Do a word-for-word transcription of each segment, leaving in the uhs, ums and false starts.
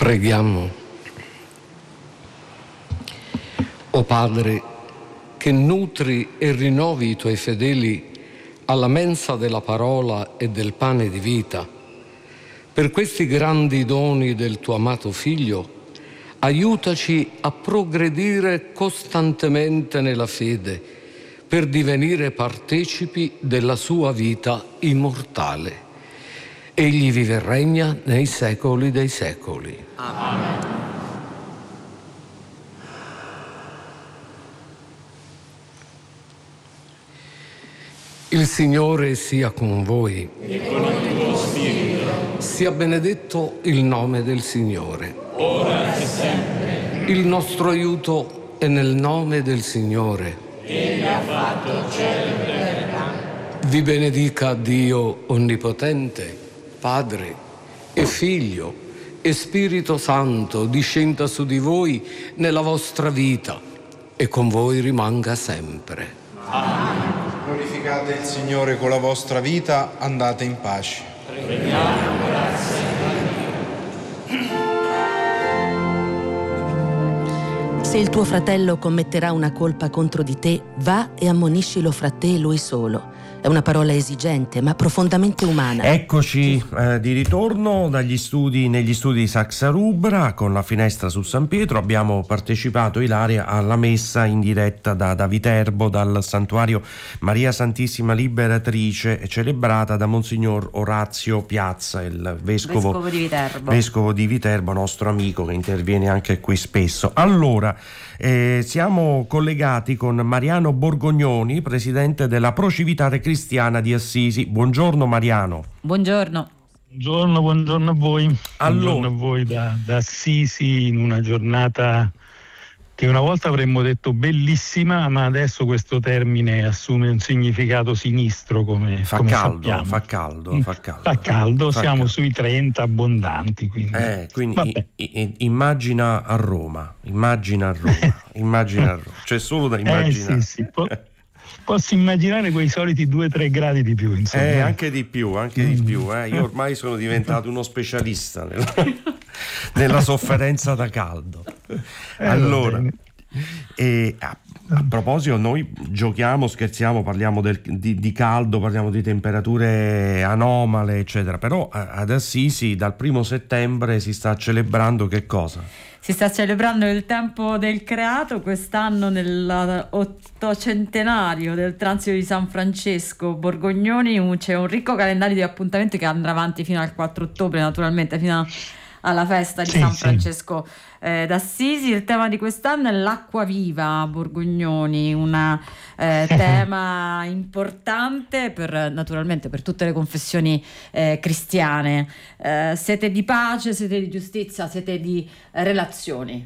Preghiamo. O Padre, che nutri e rinnovi i Tuoi fedeli alla mensa della parola e del pane di vita, per questi grandi doni del Tuo amato Figlio, aiutaci a progredire costantemente nella fede, per divenire partecipi della Sua vita immortale. Egli vive e regna nei secoli dei secoli. Amen. Il Signore sia con voi. E con il tuo spirito. Sia benedetto il nome del Signore. Ora e sempre. Il nostro aiuto è nel nome del Signore. Egli ha fatto cielo e terra. Vi benedica Dio Onnipotente, Padre e Figlio e Spirito Santo, discenda su di voi nella vostra vita e con voi rimanga sempre. Amen. Glorificate il Signore con la vostra vita, andate in pace. Preghiamo grazie a Dio. Se il tuo fratello commetterà una colpa contro di te, va e ammoniscilo fra te e lui solo. È una parola esigente, ma profondamente umana. Eccoci eh, di ritorno dagli studi, negli studi di Saxa Rubra, con la finestra su San Pietro. Abbiamo partecipato, Ilaria, alla messa in diretta da, da Viterbo, dal santuario Maria Santissima Liberatrice, celebrata da Monsignor Orazio Piazza, il vescovo, vescovo di Viterbo. vescovo di Viterbo, nostro amico che interviene anche qui spesso. Allora, eh, siamo collegati con Mariano Borgognoni, presidente della Pro Civitate Cristiana di Assisi. Buongiorno Mariano. Buongiorno. Buongiorno, buongiorno a voi. Allora. Buongiorno a voi da, da Assisi, in una giornata che una volta avremmo detto bellissima, ma adesso questo termine assume un significato sinistro, come, Fa come caldo, sappiamo. fa caldo, fa caldo. Fa caldo, Fa siamo caldo. sui trenta abbondanti. Quindi, Eh, quindi Vabbè. i- i- immagina a Roma, immagina a Roma, immagina a Roma. C'è solo da Eh immaginare. sì, sì. Po- posso immaginare quei soliti due o tre gradi di più, insomma. Eh, anche di più, anche di Mm. più. Eh. Io ormai sono diventato uno specialista nella, nella sofferenza da caldo. Eh, Allora, va bene. e a, a proposito, noi giochiamo, scherziamo, parliamo del- di, di caldo, parliamo di temperature anomale, eccetera. Però a- ad Assisi dal primo settembre si sta celebrando che cosa? Si sta celebrando il tempo del creato quest'anno nell'ottocentenario del transito di San Francesco Borgognoni. Un- C'è un ricco calendario di appuntamenti che andrà avanti fino al quattro ottobre, naturalmente fino a- alla festa di Sì, San sì. Francesco eh, d'Assisi. Il tema di quest'anno è l'acqua viva a Borgognoni, un tema importante per, naturalmente, per tutte le confessioni eh, cristiane. Eh, siete di pace, siete di giustizia, siete di eh, relazioni.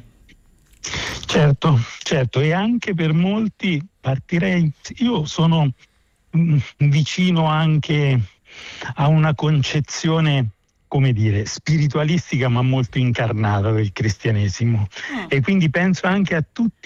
Certo, certo, e anche per molti partirei, io sono mm, vicino anche a una concezione, come dire, spiritualistica ma molto incarnata del cristianesimo, e quindi penso anche a tutti